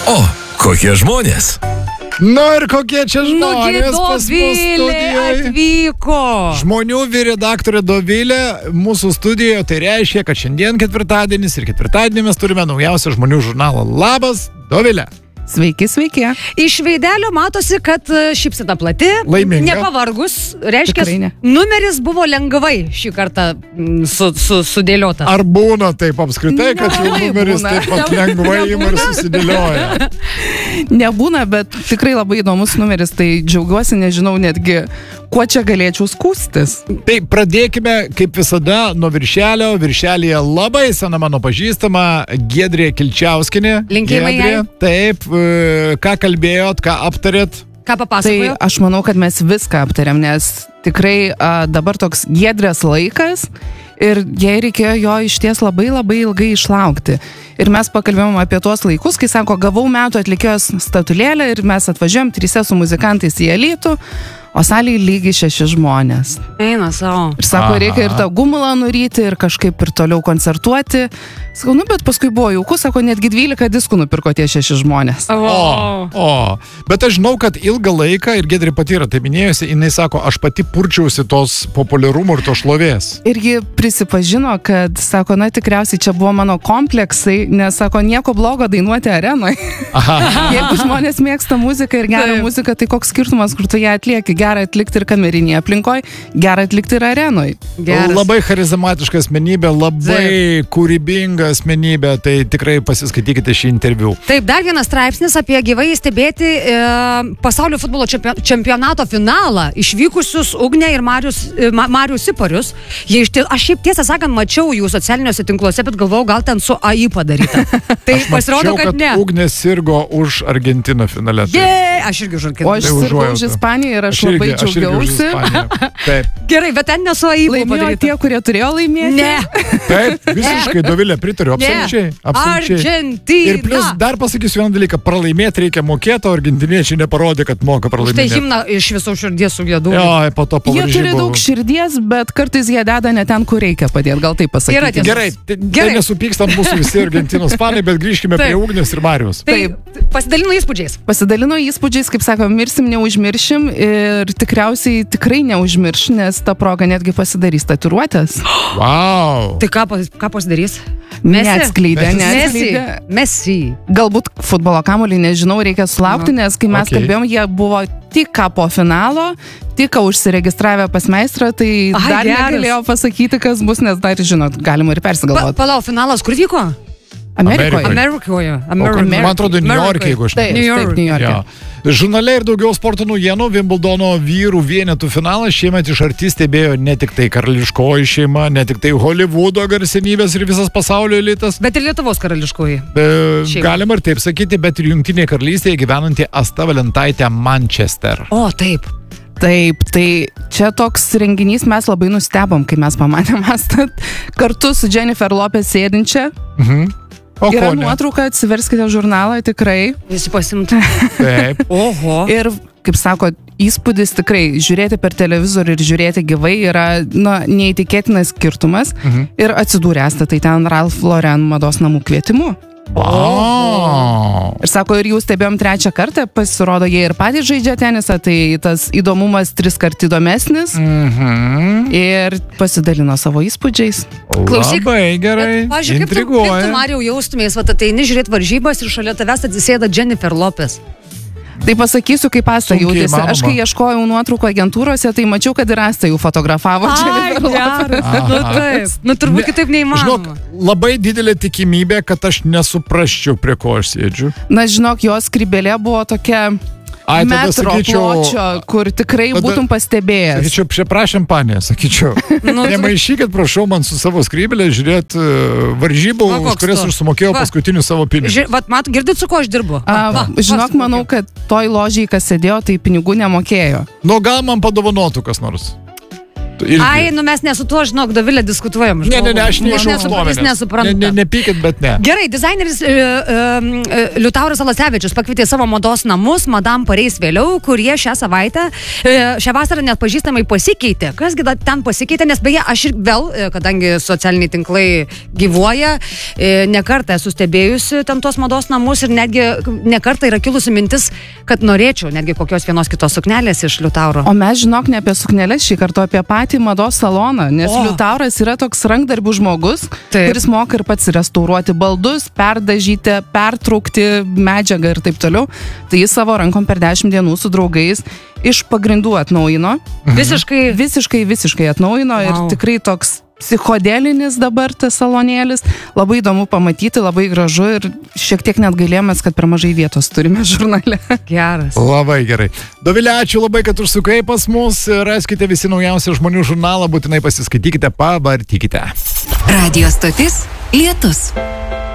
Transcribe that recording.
O, kokie žmonės. Nu ir kokie čia žmonės pas mus studijoje. Atvyko. Žmonių redaktorė Dovilė mūsų studijoje, tai reiškia, kad šiandien ketvirtadienis ir ketvirtadienį mes turime naujausią žmonių žurnalą. Labas, Dovilė. Sveiki, sveiki. Iš veidelio matosi, kad šypsena plati, laiminga, nepavargus, reiškia, numeris buvo lengvai šį kartą sudėliota. Ar būna taip apskritai, kad jau numeris taip pat lengvai ima ir susidėlioja? Nebūna, bet tikrai labai įdomus numeris, tai džiaugiuosi, nežinau netgi, kuo čia galėčiau skųstis. Tai pradėkime, kaip visada, nuo viršelio. Viršelėje labai sena mano pažįstama Giedrė Kilčiauskinė. Linkėjimai jai. Taip, ką kalbėjot, ką aptarėt? Ką papasakojo? Tai aš manau, kad mes viską aptarėm, nes tikrai dabar toks Giedrės laikas ir jai reikėjo jo išties labai ilgai išlaukti. Ir mes pakalbėjom apie tuos laikus, kai sako, gavau metų atlikėjos statulėlę ir mes atvažiuojam 3 su muzikantais į Alytų, o salėje lygiai 6 žmonės. Eina savo. Ir sako, reikia ir tą gumulą nuryti ir kažkaip ir toliau koncertuoti. Sakau, bet paskui buvo jauku, sako, netgi 12 diskų nupirko tie 6 žmonės. Bet aš žinau, kad ilgą laiką, ir Giedrė pati yra tai minėjusi, jinai sako, aš pati purčiausi tos populiarumo ir tos šlovės. Ir ji prisipažino, kad, sako, tikriausiai čia buvo mano kompleksai, nes, sako, nieko blogo dainuoti arenoje. Jeigu žmonės mėgsta muziką ir gerą muziką, tai koks skirtumas, kur tu ją atlieki? Gerą atlikti ir kamerinėje aplinkoje, gerą atlikti ir arenoje. Labai charizmatiška asmenybė, labai kūrybinga asmenybė, tai tikrai pasiskaitykite šį interviu. Taip, dar vienas straipsnis apie gyvai stebėti pasaulio futbolo čempionato finalą išvykusius Ugnę ir Marių Siparius. Aš šiaip tiesą sakant mačiau jų socialiniuose tinkluose, bet galvojau, gal ten su AI padaryta. Tai pasirodo, kad ne. Ugnė sirgo už Argentiną finale. Aš irgi už Argentiną. O aš sirgau už Ispaniją ir aš labai džiaugiausi. Gerai, bet ten nesu AI laimėjo tie, kurie turėjo laimėti. Ne. Taip, visiškai, Dovilė, pritariu, absoliučiai. Argentina. Ir plus dar pasakysiu vieną dalyką, pralaimėti reikia mokėti, o argentiniečiai neparodė, kad moka pralaimėti. Štai himną iš viso širdies sugėdų. Jo, po to po varžybų. Jie turi daug širdies, bet kartais jie deda ne ten, kur reikia padėti, gal taip pasakyti. Gerai, tai nesupykstam mūsų visi Argentinos fanai, bet grįžkime prie Ugnės ir Mariaus. Taip, pasidalino įspūdžiais. Pasidalino įspūdžiais, kaip sako, mirsim, neužmiršim ir tikriausiai tikrai neužmirš, nes ta proga netgi pasidarys tatuiruotės. Wow. Tai ką pasidarys? Messi. Galbūt futbolo kamuolį, nežinau, reikia sulaukti, nes kai mes kalbėjom, jie buvo tik po finalo, tik užsiregistravę pas meistrą, tai dar negalėjo pasakyti, kas bus, nes dar, žinot, galima ir persigalvoti. Palau, finalas kur vyko? Amerikoje. Man atrodo, New York'e, jeigu aš Taip, New York'e. Žurnale ir daugiau sporto naujienų. Wimbledono vyrų vienetų finalas šiemet iš arti stebėjo ne tik tai karališkoji šeima, ne tik tai Holivudo garsenybės ir visas pasaulio elitas. Bet ir Lietuvos karališkoji. Galima ir taip sakyti, bet ir Jungtinėje karalystėje gyvenanti Asta Valentaitė Manchester. O, taip. Taip, tai čia toks renginys, mes labai nustebom, kai mes pamatėm Astą kartu su Jennifer Lopez sėdinčią. Yra nuotrauka, atsiverskite žurnalą, tikrai. Visi pasimtų. Taip. Oho. Ir, kaip sako, įspūdis tikrai, žiūrėti per televizorių ir žiūrėti gyvai yra neįtikėtinas skirtumas. Ir atsidūrė Asta, tai ten Ralph Lauren mados namų kvietimu. Ir sako, ir jūs stebėjom 3 kartą, pasirodo, jie ir patys žaidžia tenisą, tai tas įdomumas 3 kart įdomesnis. Ir pasidalino savo įspūdžiais. Klausyk, labai gerai, intriguoja. Kaip tu, Marijau, jaustumės, ateini žiūrėti varžybas ir šalia tavęs atsisėda Jennifer Lopez? Tai pasakysiu, kaip Asta jautėsi. Aš kai ieškojau nuotraukų agentūrose, tai mačiau, kad ir Asta jau fotografavo. Taip. Turbūt kitaip neįmanoma. Žinok, labai didelė tikimybė, kad aš nesuprasčiau, prie ko aš sėdžiu. Na, žinok, jos skrybelė buvo tokia metro pločio, kur tikrai būtum pastebėjęs. Sakyčiau, prašom, panė, sakyčiau. Nemaišykit, prašau, man su savo skrybelė žiūrėti varžybų, už kurias aš sumokėjau paskutinius savo pinigus. Vat, girdit, su ko aš dirbu? Žinok, manau, kad toj ložiai, kas sėdėjo, tai pinigų nemokėjo. Nu, gal man padovanotų kas nors. Ai, mes nesu tuo, žinok, Dovilė diskutuojam. Ne, aš neišau Jis nesupranta. Nepykit, bet ne. Gerai, dizaineris Liutauras Alasevičius pakvietė savo mados namus, Madame Pareis vėliau, kurie šią savaitę, šią vasarą net pažįstamai pasikeitė. Kasgi ten pasikeitė, nes beje, aš ir vėl, kadangi socialiniai tinklai gyvuoja, nekartą esu stebėjusi ten tos mados namus ir netgi nekartą yra kilusi mintis, kad norėčiau netgi kokios vienos kitos suknelės iš Liutauro. O mes, žinok, ne apie suknelės šį kartą, apie patį mados saloną, nes Liutauras yra toks rankdarbių žmogus, kuris moka ir pats restauruoti baldus, perdažyti, pertraukti medžiagą ir taip toliau. Tai jis savo rankom per 10 dienų su draugais iš pagrindų atnaujino. Visiškai atnaujino ir tikrai toks psichodelinis dabar tas salonėlis. Labai įdomu pamatyti, labai gražu ir šiek tiek net gailėjomės, kad per mažai vietos turime žurnale. Geras. Labai gerai. Dovilė, ačiū labai, kad užsukai pas mus. Raskite visi naujausią žmonių žurnalą, būtinai pasiskaitykite, pavartykite. Radio stotis Lietus.